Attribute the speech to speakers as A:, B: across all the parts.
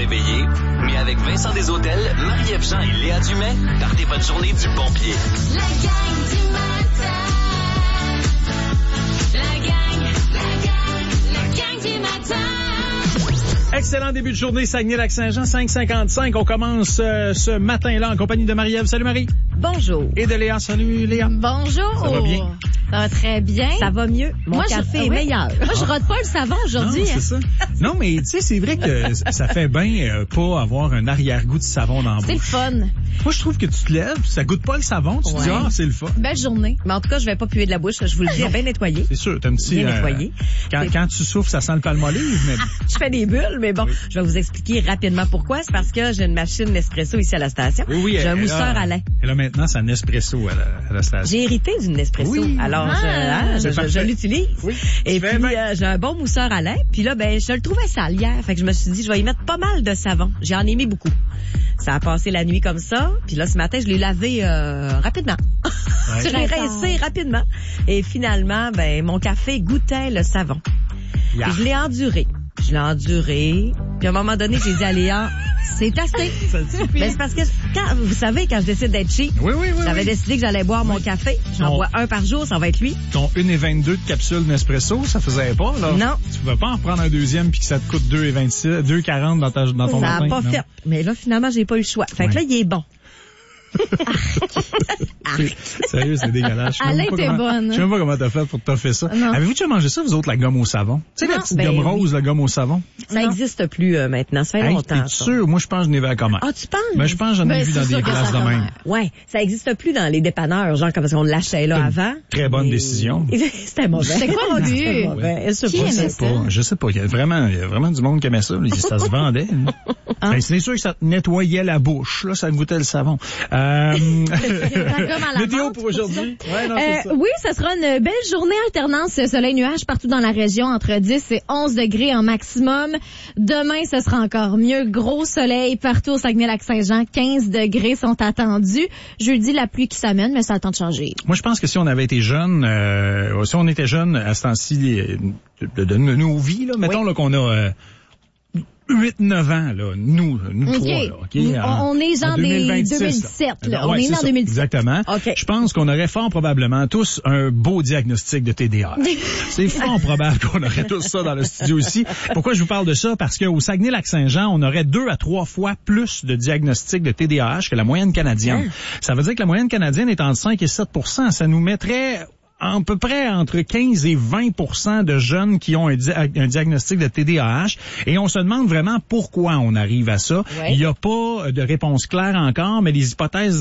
A: réveiller. Mais avec Vincent Deshôtels, Marie-Ève Jean et Léa Dumais, partez votre journée du bon pied.
B: La gang du matin. La gang du matin.
C: Excellent début de journée, Saguenay-Lac-Saint-Jean, 5h55. On commence ce matin-là en compagnie de Marie-Ève. Salut Marie.
D: Bonjour.
C: Et de Léa. Salut Léa.
E: Bonjour.
C: Ça va bien?
E: Ça va très bien.
D: Ça va mieux. Mon café est meilleur.
E: Moi, je rate pas le savon aujourd'hui.
C: Non, c'est ça. Non, mais tu sais, c'est vrai que ça fait bien pas avoir un arrière-goût de savon dans la bouche.
E: C'est le fun.
C: Moi, je trouve que tu te lèves, ça goûte pas le savon. Tu te dis, c'est le fun.
E: Belle journée.
D: Mais en tout cas, je vais pas puer de la bouche. Je vous le dis, bien nettoyé.
C: C'est sûr, t'as un petit...
D: Bien nettoyé.
C: Quand tu souffles, ça sent le palmolive, mais...
D: Je fais des bulles, mais bon, je vais vous expliquer rapidement pourquoi. C'est parce que j'ai une machine Nespresso ici à la station.
C: Oui,
D: j'ai un mousseur à lait.
C: Et là, maintenant, c'est un Nespresso à la station.
D: J'ai hérité d'une Nespresso.
C: Oui.
D: Alors, je l'utilise.
C: Oui.
D: Et puis, j'ai un bon mousseur à lait. Puis là, je le trouvais sale hier. Fait que je me suis dit, je vais y mettre pas mal de savon. J'en ai mis beaucoup. Ça a passé la nuit comme ça. Puis là, ce matin, je l'ai lavé rapidement. Je l'ai rincé rapidement. Et finalement, mon café goûtait le savon. Yeah. Je l'ai enduré. Puis à un moment donné, j'ai dit à Léa, c'est assez. Mais c'est parce que vous savez, quand je décide d'être chic, j'avais décidé que j'allais boire mon café. J'en bois un par jour, ça va être lui.
C: Ton 1,22 de capsule Nespresso, ça faisait pas, là?
D: Non.
C: Tu pouvais pas en prendre un deuxième puis que ça te coûte 2,40 dans ton
D: matin. Ça a pas
C: non.
D: fait. Mais là, finalement, j'ai pas eu le choix. Fait que là, il est bon.
C: Sérieux, c'est dégueulasse.
E: Elle était bonne.
C: Je sais même pas comment t'as fait pour te faire ça. Avez-vous déjà mangé ça, vous autres, la gomme au savon? Tu sais, la petite gomme rose, la gomme au savon?
D: Ça existe plus maintenant. Ça fait longtemps.
C: T'es sûr? Moi, je pense que je n'ai vu à commun.
D: Ah, tu penses?
C: Mais je pense que j'en ai vu dans des glaces de même.
D: Ouais, ça existe plus dans les dépanneurs, genre comme parce qu'on l'achetait là avant.
C: Très bonne décision.
D: C'était mauvais.
E: C'était quoi, mon Dieu? Qui aimait ça?
C: Je sais pas. Il y a vraiment du monde qui aimait ça. Ça se vendait. C'est sûr que ça te nettoyait la bouche. Là, ça goûtait le savon. Météo pour aujourd'hui.
E: Oui, ça sera une belle journée alternance soleil-nuage partout dans la région entre 10 et 11 degrés en maximum. Demain, ce sera encore mieux. Gros soleil partout au Saguenay-Lac-Saint-Jean. 15 degrés sont attendus. Jeudi, la pluie qui s'amène, mais ça a le temps de changer.
C: Moi, je pense que si on avait été jeune, si on était jeune à ce temps-ci de nos vies, là, mettons là, qu'on a... 8-9 ans, là, nous trois, là, OK?
E: On est genre des 2017, là. On est né en 2017.
C: Exactement.
D: Okay.
C: Je pense qu'on aurait fort probablement tous un beau diagnostic de TDAH. C'est fort probable qu'on aurait tous ça dans le studio ici. Pourquoi je vous parle de ça? Parce qu'au Saguenay-Lac-Saint-Jean, on aurait 2 à 3 fois plus de diagnostics de TDAH que la moyenne canadienne. Ça veut dire que la moyenne canadienne est entre 5 et 7%. Ça nous mettrait à peu près entre 15 et 20% de jeunes qui ont un diagnostic de TDAH. Et on se demande vraiment pourquoi on arrive à ça. Ouais. Il n'y a pas de réponse claire encore, mais les hypothèses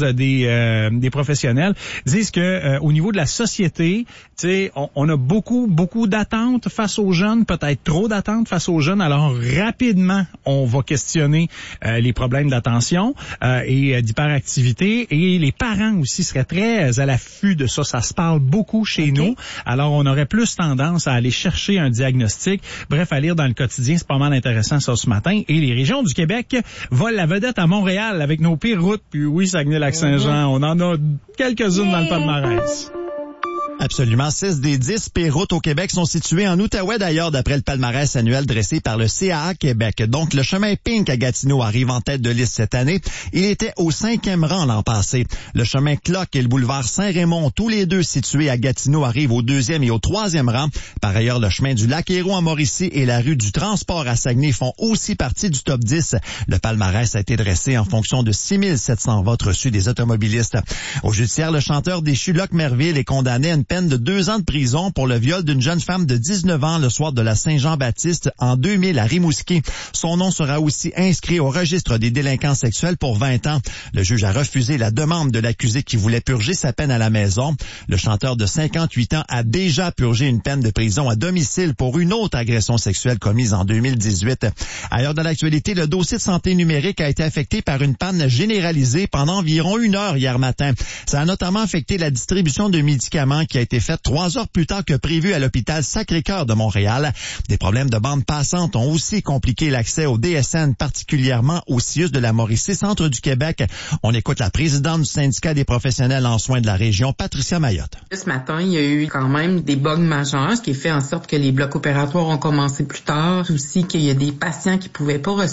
C: des professionnels disent que au niveau de la société, tu sais, on a beaucoup d'attentes face aux jeunes, peut-être trop d'attentes face aux jeunes. Alors rapidement, on va questionner les problèmes d'attention et d'hyperactivité. Et les parents aussi seraient très à l'affût de ça. Ça se parle beaucoup chez nous. Alors, on aurait plus tendance à aller chercher un diagnostic. Bref, à lire dans le quotidien, c'est pas mal intéressant ça ce matin. Et les régions du Québec volent la vedette à Montréal avec nos pires routes. Puis oui, Saguenay-Lac-Saint-Jean, on en a quelques-unes dans le palmarès.
F: Absolument. 6 des 10 pires routes au Québec sont situées en Outaouais, d'ailleurs, d'après le palmarès annuel dressé par le CAA Québec. Donc, le chemin Pink à Gatineau arrive en tête de liste cette année. Il était au 5e rang l'an passé. Le chemin Clock et le boulevard Saint-Raymond, tous les deux situés à Gatineau, arrivent au 2e et au 3e rang. Par ailleurs, le chemin du Lac-Hérault à Mauricie et la rue du Transport à Saguenay font aussi partie du top 10. Le palmarès a été dressé en fonction de 6 700 votes reçus des automobilistes. Au judiciaire, le chanteur déchu Locke Merville est condamné à une peine de 2 ans de prison pour le viol d'une jeune femme de 19 ans le soir de la Saint-Jean-Baptiste en 2000 à Rimouski. Son nom sera aussi inscrit au registre des délinquants sexuels pour 20 ans. Le juge a refusé la demande de l'accusé qui voulait purger sa peine à la maison. Le chanteur de 58 ans a déjà purgé une peine de prison à domicile pour une autre agression sexuelle commise en 2018. Ailleurs dans l'actualité, le dossier de santé numérique a été affecté par une panne généralisée pendant environ 1 heure hier matin. Ça a notamment affecté la distribution de médicaments qui a été faite 3 heures plus tard que prévu à l'hôpital Sacré-Cœur de Montréal. Des problèmes de bande passante ont aussi compliqué l'accès au DSN, particulièrement au CIUS de la Mauricie, centre du Québec. On écoute la présidente du syndicat des professionnels en soins de la région, Patricia Mayotte.
G: Ce matin, il y a eu quand même des bugs majeurs, ce qui fait en sorte que les blocs opératoires ont commencé plus tard. Aussi qu'il y a des patients qui pouvaient pas